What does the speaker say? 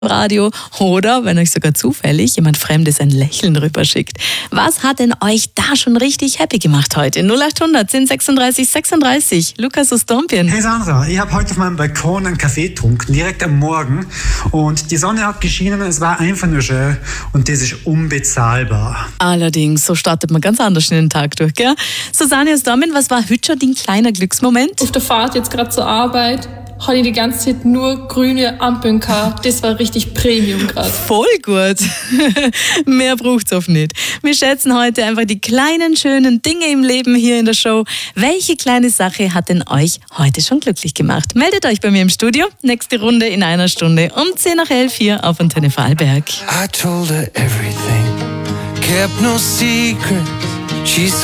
Radio oder wenn euch sogar zufällig jemand Fremdes ein Lächeln rüberschickt. Was hat denn euch da schon richtig happy gemacht heute? 0800 10 36 36. Lukas aus Dompien. Hey Sandra, ich habe heute auf meinem Balkon einen Kaffee getrunken, direkt am Morgen. Und die Sonne hat geschienen, es war einfach nur schön. Und das ist unbezahlbar. Allerdings, so startet man ganz anders in den Tag durch, gell? Susanne aus Dompien, was war heute schon dein kleiner Glücksmoment? Auf der Fahrt jetzt gerade zur Arbeit habe ich die ganze Zeit nur grüne Ampeln gehabt. Das war richtig Premium gerade. Voll gut. Mehr braucht's oft nicht. Wir schätzen heute einfach die kleinen, schönen Dinge im Leben hier in der Show. Welche kleine Sache hat denn euch heute schon glücklich gemacht? Meldet euch bei mir im Studio. Nächste Runde in einer Stunde um 10 nach 11 hier auf Antenne Vorarlberg. I told her everything, kept no secrets. She